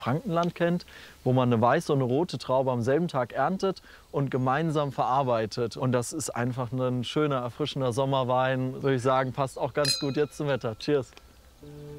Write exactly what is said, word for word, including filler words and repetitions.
Frankenland kennt, wo man eine weiße und eine rote Traube am selben Tag erntet und gemeinsam verarbeitet. Und das ist einfach ein schöner, erfrischender Sommerwein, würde ich sagen, passt auch ganz gut jetzt zum Wetter. Cheers!